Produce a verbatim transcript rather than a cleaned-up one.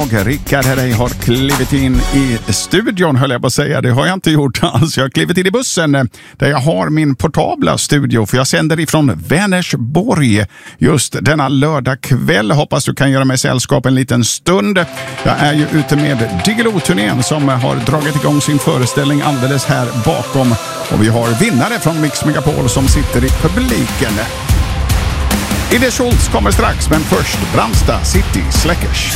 jag, Rickard Herrey, har klivit in i studion, höll jag på att säga. Det har jag inte gjort alls. Jag har klivit in i bussen där jag har min portabla studio, för jag sänder ifrån Vänersborg just denna lördag kväll. Hoppas du kan göra mig sällskap en liten stund. Jag är ju ute med Diggiloo-turnén som har dragit igång sin föreställning alldeles här bakom. Och vi har vinnare från Mix Megapol som sitter i publiken. Ide Schultz kommer strax, men först Brandsta City Släckers.